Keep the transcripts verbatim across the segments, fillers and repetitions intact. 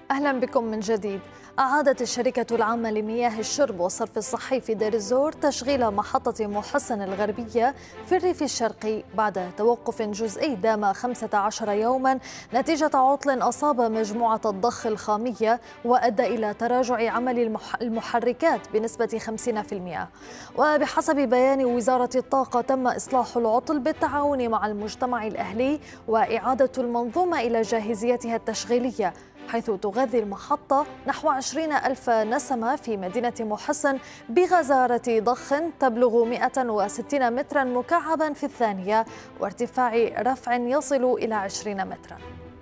أهلا بكم من جديد. أعادت الشركة العامة لمياه الشرب والصرف الصحي في دير الزور تشغيل محطة محسن الغربية في الريف الشرقي بعد توقف جزئي دام خمسة عشر يوما نتيجة عطل أصاب مجموعة الضخ الخامية وأدى إلى تراجع عمل المحركات بنسبة خمسين بالمئة. وبحسب بيان وزارة الطاقة تم إصلاح العطل بالتعاون مع المجتمع الأهلي وإعادة المنظومة إلى جاهزيتها التشغيلية، حيث تغذي المحطة نحو عشرين ألف نسمة في مدينة محسن بغزارة ضخ تبلغ مئة وستين مترا مكعبا في الثانية وارتفاع رفع يصل إلى عشرين مترا.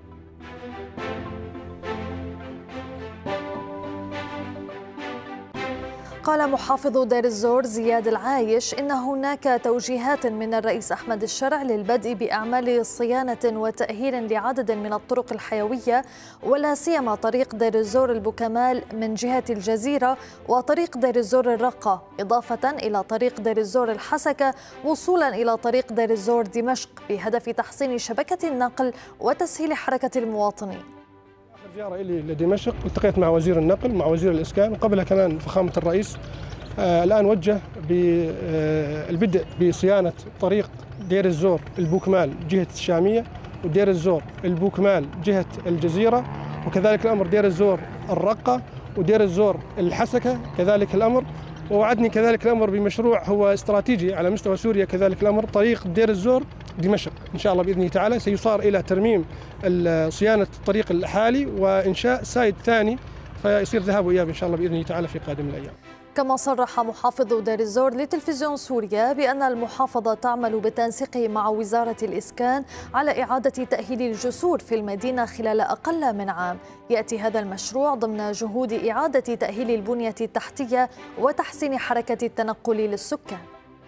قال محافظ دير الزور زياد العايش إن هناك توجيهات من الرئيس أحمد الشرع للبدء بأعمال صيانة وتأهيل لعدد من الطرق الحيوية ولا سيما طريق دير الزور البوكمال من جهة الجزيرة وطريق دير الزور الرقة، إضافة إلى طريق دير الزور الحسكة وصولا إلى طريق دير الزور دمشق بهدف تحسين شبكة النقل وتسهيل حركة المواطنين. زيارة إلي لدمشق، التقيت مع وزير النقل مع وزير الإسكان وقبلها كمان فخامة الرئيس. آه الآن وجه بالبدء بصيانة طريق دير الزور البوكمال جهة الشامية ودير الزور البوكمال جهة الجزيرة، وكذلك الأمر دير الزور الرقة ودير الزور الحسكة كذلك الأمر. ووعدني كذلك الأمر بمشروع هو استراتيجي على مستوى سوريا كذلك الأمر، طريق دير الزور دمشق إن شاء الله بإذنه تعالى سيصار إلى ترميم صيانة الطريق الحالي وإنشاء سايد ثاني فيصير ذهاب وإياب إن شاء الله بإذنه تعالى في قادم الأيام. كما صرح محافظ دير الزور لتلفزيون سوريا بأن المحافظة تعمل بالتنسيق مع وزارة الإسكان على إعادة تأهيل الجسور في المدينة خلال أقل من عام. يأتي هذا المشروع ضمن جهود إعادة تأهيل البنية التحتية وتحسين حركة التنقل للسكان.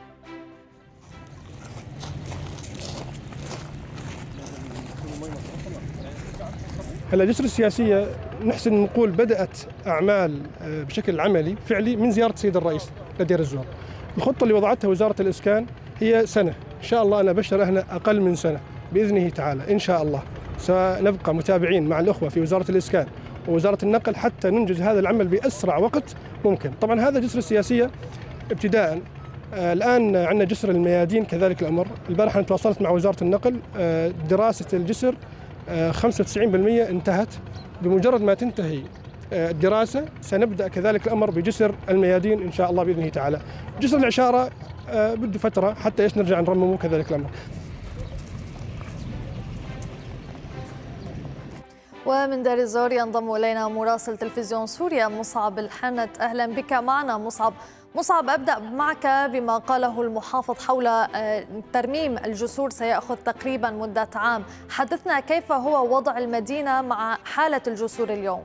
هلا الجسر السياسية نحسن نقول بدأت أعمال بشكل عملي فعلي من زيارة السيد الرئيس لدير الزور. الخطة اللي وضعتها وزارة الإسكان هي سنة إن شاء الله، أنا بشر هنا أقل من سنة بإذنه تعالى إن شاء الله. سنبقى متابعين مع الأخوة في وزارة الإسكان ووزارة النقل حتى ننجز هذا العمل بأسرع وقت ممكن. طبعا هذا جسر السياسية ابتداء. الآن عندنا جسر الميادين كذلك الأمر. البارحة أنا تواصلت مع وزارة النقل، دراسة الجسر خمسة وتسعين بالمئة انتهت. بمجرد ما تنتهي الدراسة سنبدأ كذلك الأمر بجسر الميادين إن شاء الله بإذنه تعالى. جسر العشارة بده فترة حتى إيش نرجع نرممه كذلك الأمر. ومن دير الزور ينضم إلينا مراسل تلفزيون سوريا مصعب الحنت. أهلا بك معنا مصعب. مصعب، أبدأ معك بما قاله المحافظ حول ترميم الجسور سيأخذ تقريبا مدة عام. حدثنا كيف هو وضع المدينة مع حالة الجسور اليوم؟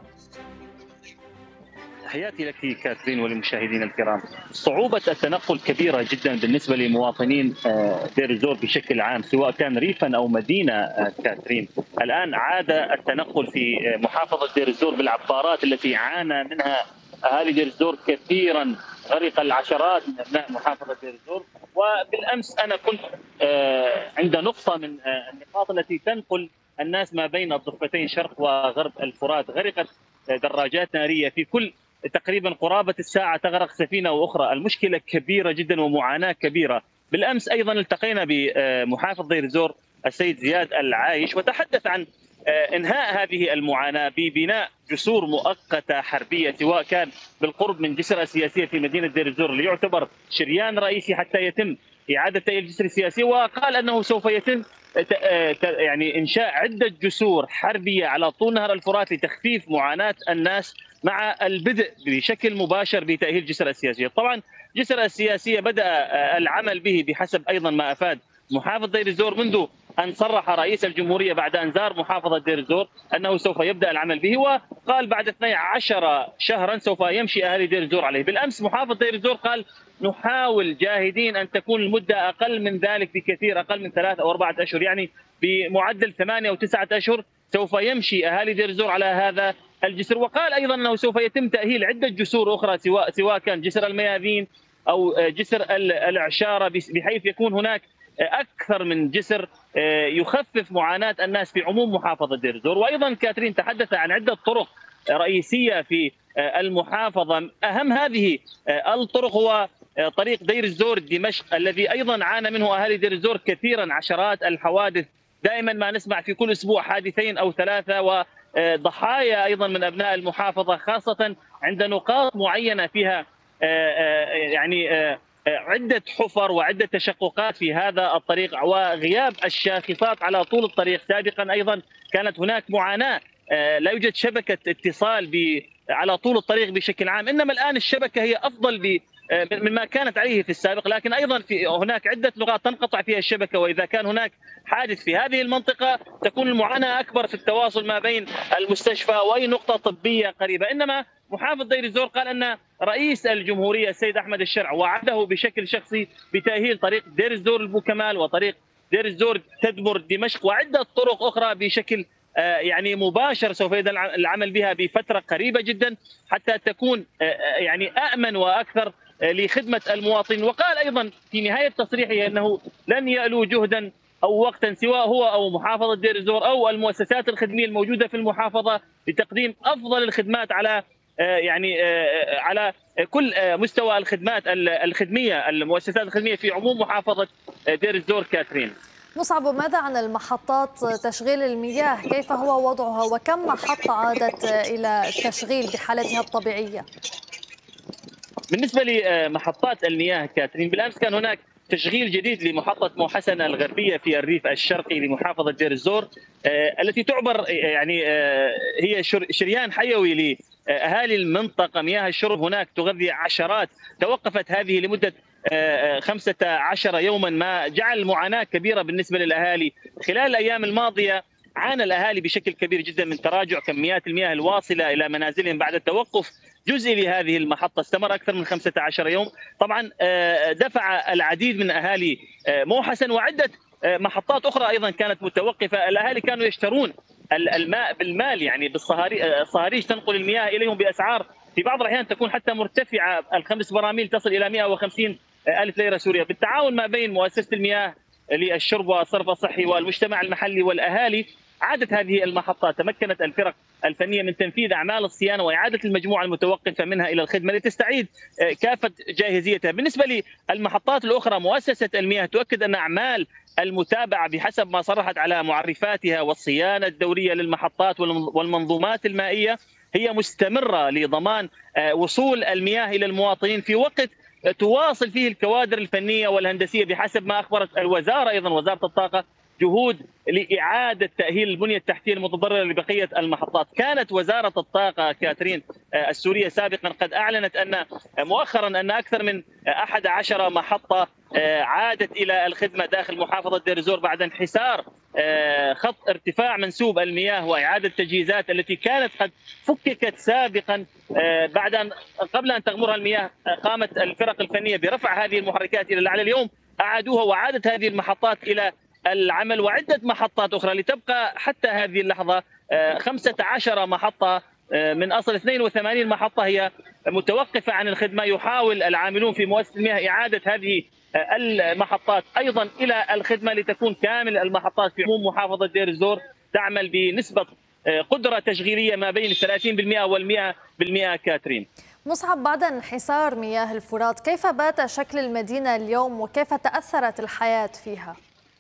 تحياتي لك كاترين وللمشاهدين الكرام. صعوبة التنقل كبيرة جدا بالنسبة لمواطنين دير الزور بشكل عام سواء كان ريفا أو مدينة كاترين. الآن عاد التنقل في محافظة دير الزور بالعبارات التي عانى منها أهالي دير الزور كثيرا، غرق العشرات من أبناء محافظة دير الزور. وبالأمس أنا كنت عند نقطة من النقاط التي تنقل الناس ما بين الضفتين شرق وغرب الفرات. غرقت دراجات نارية في كل تقريبا قرابة الساعة تغرق سفينة وأخرى. المشكلة كبيرة جدا ومعاناة كبيرة. بالأمس أيضا التقينا بمحافظ دير الزور السيد زياد العايش وتحدث عن انهاء هذه المعاناه ببناء جسور مؤقته حربيه سواء كان بالقرب من جسر السياسيه في مدينه دير الزور اللي يعتبر شريان رئيسي حتى يتم اعاده تاهيل الجسر السياسي، وقال انه سوف يتم يعني انشاء عده جسور حربيه على طول نهر الفرات لتخفيف معاناه الناس مع البدء بشكل مباشر بتاهيل جسر السياسيه. طبعا جسر السياسيه بدا العمل به بحسب ايضا ما افاد محافظ دير الزور منذ أن صرح رئيس الجمهورية بعد أن زار محافظة دير الزور أنه سوف يبدأ العمل به، وقال بعد اثني عشر شهرا سوف يمشي أهالي دير الزور عليه. بالأمس محافظ دير الزور قال نحاول جاهدين أن تكون المدة أقل من ذلك بكثير، أقل من ثلاثة أو أربعة أشهر، يعني بمعدل ثمانية أو تسعة أشهر سوف يمشي أهالي دير الزور على هذا الجسر. وقال أيضا أنه سوف يتم تأهيل عدة جسور أخرى سواء سواء كان جسر الميادين أو جسر العشارة بحيث يكون هناك أكثر من جسر يخفف معاناة الناس في عموم محافظة دير الزور. وأيضا كاترين تحدث عن عدة طرق رئيسية في المحافظة. أهم هذه الطرق هو طريق دير الزور دمشق الذي أيضا عانى منه أهالي دير الزور كثيرا، عشرات الحوادث، دائما ما نسمع في كل أسبوع حادثين أو ثلاثة، وضحايا أيضا من أبناء المحافظة، خاصة عند نقاط معينة فيها يعني عدة حفر وعدة تشققات في هذا الطريق وغياب الشاخصات على طول الطريق. سابقا أيضا كانت هناك معاناة، لا يوجد شبكة اتصال على طول الطريق بشكل عام، إنما الآن الشبكة هي أفضل مما كانت عليه في السابق، لكن أيضا في هناك عدة نقاط تنقطع فيها الشبكة، وإذا كان هناك حادث في هذه المنطقة تكون المعاناة أكبر في التواصل ما بين المستشفى وأي نقطة طبية قريبة. إنما محافظ دير الزور قال أن رئيس الجمهورية السيد أحمد الشرع وعده بشكل شخصي بتأهيل طريق دير الزور البوكمال وطريق دير الزور تدمر دمشق وعدة طرق أخرى بشكل يعني مباشر سوف يبدأ العمل بها بفترة قريبة جدا حتى تكون يعني أأمن وأكثر لخدمة المواطنين. وقال أيضا في نهاية تصريحه أنه لن يألو جهدا أو وقتا سواء هو أو محافظة دير الزور أو المؤسسات الخدمية الموجودة في المحافظة لتقديم أفضل الخدمات على يعني على كل مستوى الخدمات الخدمية، المؤسسات الخدمية في عموم محافظة دير الزور. كاترين. مصعب، ماذا عن المحطات تشغيل المياه؟ كيف هو وضعها وكم محطة عادت إلى التشغيل بحالتها الطبيعية؟ بالنسبة لمحطات المياه كاترين، بالأمس كان هناك تشغيل جديد لمحطة محسنة الغربية في الريف الشرقي لمحافظة دير الزور، التي تعبر يعني هي شريان حيوي لأهالي المنطقة. مياه الشرب هناك تغذي عشرات، توقفت هذه لمدة خمسة عشر يوما، ما جعل معاناة كبيرة بالنسبة للأهالي. خلال الأيام الماضية عانى الأهالي بشكل كبير جدا من تراجع كميات المياه الواصلة إلى منازلهم بعد التوقف جزئي لهذه المحطة استمر أكثر من خمسة عشر يوم. طبعا دفع العديد من أهالي موحسن وعدة محطات أخرى أيضا كانت متوقفة. الأهالي كانوا يشترون الماء بالمال، يعني بالصهاريج تنقل المياه إليهم بأسعار في بعض الأحيان تكون حتى مرتفعة، الخمس براميل تصل إلى مئة وخمسين ألف ليرة سورية. بالتعاون ما بين مؤسسة المياه للشرب والصرف الصحي والمجتمع المحلي والأهالي عادت هذه المحطات، تمكنت الفرق الفنية من تنفيذ أعمال الصيانة وإعادة المجموعة المتوقفة منها إلى الخدمة لتستعيد كافة جاهزيتها. بالنسبة للمحطات الأخرى، مؤسسة المياه تؤكد أن أعمال المتابعة بحسب ما صرحت على معرفاتها والصيانة الدورية للمحطات والمنظومات المائية هي مستمرة لضمان وصول المياه إلى المواطنين في وقت تواصل فيه الكوادر الفنية والهندسية بحسب ما أخبرت الوزارة. أيضا وزارة الطاقة جهود لإعادة تأهيل البنية التحتية المتضررة لبقية المحطات. كانت وزارة الطاقة كاترين السورية سابقا قد أعلنت أن مؤخرا أن أكثر من أحد عشر محطة عادت إلى الخدمة داخل محافظة دير الزور بعد انحسار خط ارتفاع منسوب المياه وإعادة التجهيزات التي كانت قد فككت سابقا بعد أن قبل أن تغمرها المياه. قامت الفرق الفنية برفع هذه المحركات إلى الأعلى، اليوم أعادوها وعادت هذه المحطات إلى العمل، وعدة محطات أخرى لتبقى حتى هذه اللحظة خمسة عشر محطة من أصل اثنين وثمانين محطة هي متوقفة عن الخدمة. يحاول العاملون في مؤسسة المياه إعادة هذه المحطات أيضا إلى الخدمة لتكون كامل المحطات في عموم محافظة دير الزور تعمل بنسبة قدرة تشغيلية ما بين ثلاثين بالمئة والمئة بالمئة. كاترين. مصعب، بعد انحسار مياه الفرات كيف بات شكل المدينة اليوم وكيف تأثرت الحياة فيها؟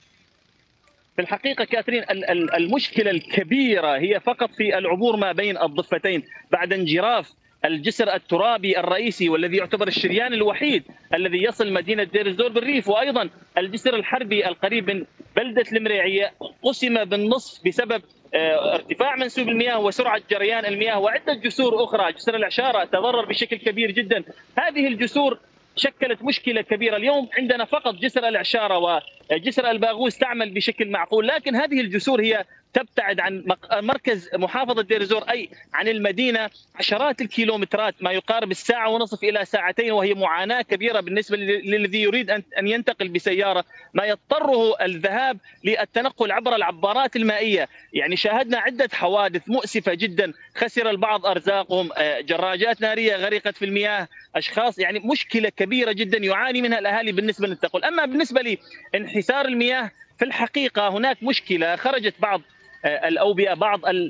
في الحقيقة كاترين المشكلة الكبيرة هي فقط في العبور ما بين الضفتين بعد انجراف الجسر الترابي الرئيسي والذي يعتبر الشريان الوحيد الذي يصل مدينة دير الزور بالريف، وأيضا الجسر الحربي القريب من بلدة المريعية قسم بالنصف بسبب ارتفاع منسوب المياه وسرعة جريان المياه، وعدة جسور أخرى. جسر العشارة تضرر بشكل كبير جدا. هذه الجسور شكلت مشكلة كبيرة. اليوم عندنا فقط جسر العشارة وجسر الباغوس تعمل بشكل معقول، لكن هذه الجسور هي تبتعد عن مركز محافظة دير الزور أي عن المدينة عشرات الكيلومترات، ما يقارب الساعة ونصف إلى ساعتين، وهي معاناة كبيرة بالنسبة للذي يريد أن ينتقل بسيارة، ما يضطره الذهاب للتنقل عبر العبارات المائية. يعني شاهدنا عدة حوادث مؤسفة جدا، خسر البعض أرزاقهم، جراجات نارية غرقت في المياه، أشخاص، يعني مشكلة كبيرة جدا يعاني منها الأهالي بالنسبة للتنقل. أما بالنسبة لانحسار المياه في الحقيقة هناك مشكلة، خرجت بعض الأوبئة بعض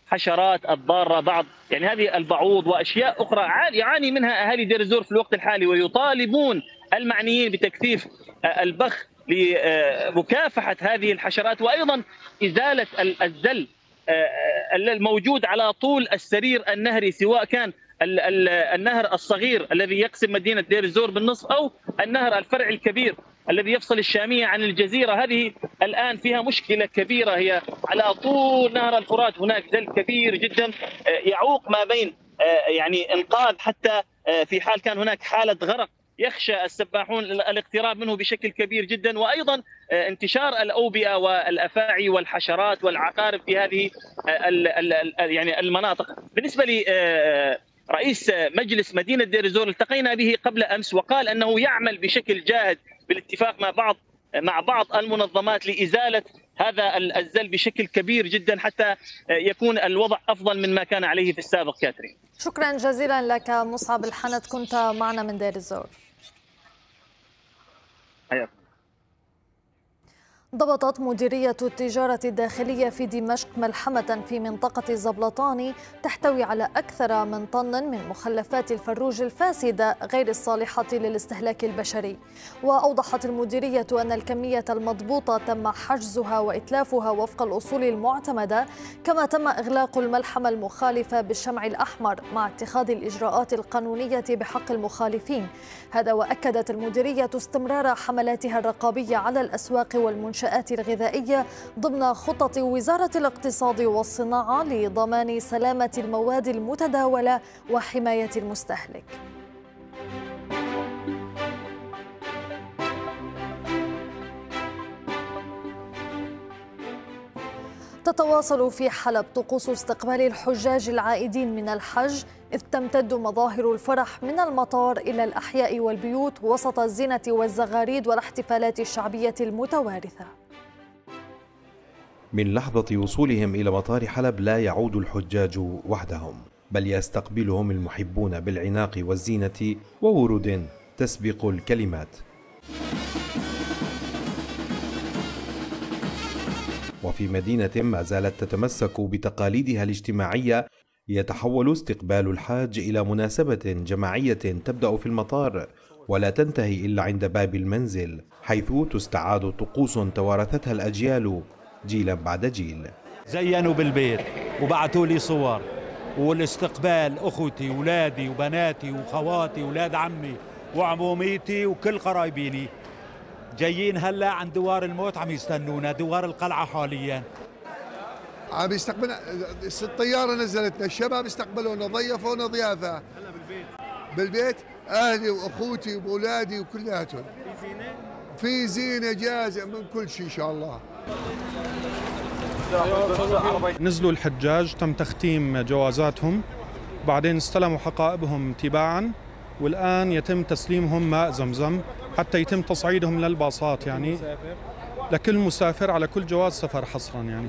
الحشرات الضاره، بعض يعني هذه البعوض واشياء اخرى يعاني منها اهالي دير الزور في الوقت الحالي، ويطالبون المعنيين بتكثيف البخ لمكافحه هذه الحشرات، وايضا ازاله الزل الموجود على طول السرير النهري، سواء كان النهر الصغير الذي يقسم مدينه دير الزور بالنصف او النهر الفرعي الكبير الذي يفصل الشاميه عن الجزيره. هذه الان فيها مشكله كبيره، هي على طول نهر الفرات هناك زل كبير جدا يعوق ما بين يعني انقاذ، حتى في حال كان هناك حاله غرق يخشى السباحون الاقتراب منه بشكل كبير جدا، وايضا انتشار الاوبئه والافاعي والحشرات والعقارب في هذه يعني المناطق. بالنسبه لي رئيس مجلس مدينه دير الزور التقينا به قبل امس، وقال انه يعمل بشكل جاهد بالاتفاق مع بعض مع بعض المنظمات لازاله هذا الزل بشكل كبير جدا حتى يكون الوضع افضل مما كان عليه في السابق. كاترين، شكرا جزيلا لك مصعب الحنت، كنت معنا من دير الزور. حياك. ضبطت مديرية التجارة الداخلية في دمشق ملحمة في منطقة زبلطاني تحتوي على أكثر من طن من مخلفات الفروج الفاسدة غير الصالحة للاستهلاك البشري. وأوضحت المديرية أن الكمية المضبوطة تم حجزها وإتلافها وفق الأصول المعتمدة، كما تم إغلاق الملحمة المخالفة بالشمع الأحمر مع اتخاذ الإجراءات القانونية بحق المخالفين. هذا وأكدت المديرية استمرار حملاتها الرقابية على الأسواق والمنشآت الغذائية ضمن خطط وزارة الاقتصاد والصناعة لضمان سلامة المواد المتداولة وحماية المستهلك. تتواصل في حلب طقوس استقبال الحجاج العائدين من الحج، إذ تمتد مظاهر الفرح من المطار إلى الأحياء والبيوت وسط الزينة والزغاريد والاحتفالات الشعبية المتوارثة. من لحظة وصولهم إلى مطار حلب لا يعود الحجاج وحدهم، بل يستقبلهم المحبون بالعناق والزينة وورود تسبق الكلمات. وفي مدينة ما زالت تتمسك بتقاليدها الاجتماعية، يتحول استقبال الحاج إلى مناسبة جماعية تبدأ في المطار ولا تنتهي إلا عند باب المنزل، حيث تستعاد طقوس توارثتها الأجيال جيلا بعد جيل. زينوا بالبيت وبعثوا لي صور، والاستقبال أخوتي ولادي وبناتي وخواتي ولاد عمي وعموميتي وكل قرايبيني جايين هلا عند دوار الموت، عم يستنونا دوار القلعة حاليا. عم يستقبل الطيارة نزلتنا، الشباب استقبلونا ضيفونا ضيافة. هلا بالبيت بالبيت أهلي وأخوتي وأولادي وكلياتهم. في زينة؟ في زينة جاهزة من كل شيء إن شاء الله. نزلوا الحجاج، تم تختيم جوازاتهم، بعدين استلموا حقائبهم تباعا، والآن يتم تسليمهم ماء زمزم حتى يتم تصعيدهم للباصات، يعني لكل مسافر على كل جواز سفر حصرا. يعني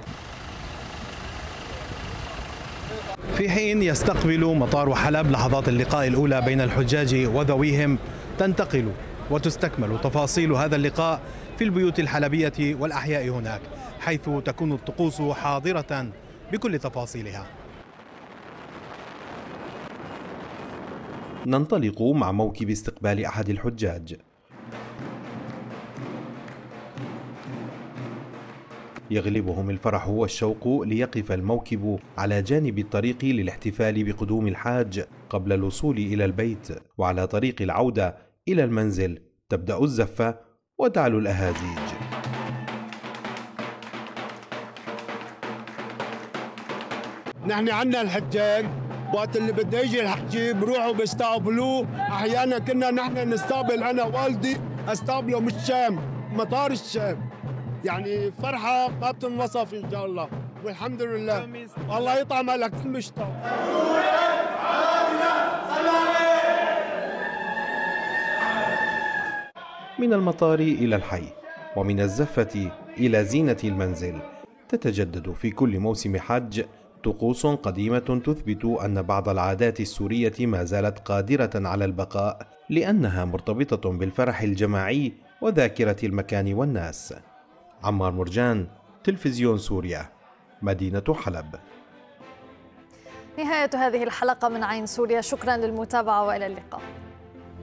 في حين يستقبل مطار حلب لحظات اللقاء الأولى بين الحجاج وذويهم، تنتقل وتستكمل تفاصيل هذا اللقاء في البيوت الحلبية والأحياء هناك، حيث تكون الطقوس حاضرة بكل تفاصيلها. ننطلق مع موكب استقبال أحد الحجاج. يغلبهم الفرح والشوق ليقف الموكب على جانب الطريق للاحتفال بقدوم الحاج قبل الوصول إلى البيت، وعلى طريق العودة إلى المنزل تبدأ الزفة وتعلو الأهازيج. نحن عنا الحجاج وقت اللي بده يجي الحجي بروحوا بيستقبلوه. احيانا كنا نحن نستقبل، انا والدي استقبله من الشام، مطار الشام. يعني فرحه ما بتنوصف ان شاء الله، والحمد لله. الله يطعم لك كل مشتاق. من المطار إلى الحي، ومن الزفة إلى زينة المنزل، تتجدد في كل موسم حج طقوس قديمة تثبت أن بعض العادات السورية ما زالت قادرة على البقاء، لأنها مرتبطة بالفرح الجماعي وذاكرة المكان والناس. عمار مرجان، تلفزيون سوريا، مدينة حلب. نهاية هذه الحلقة من عين سوريا، شكرا للمتابعة وإلى اللقاء.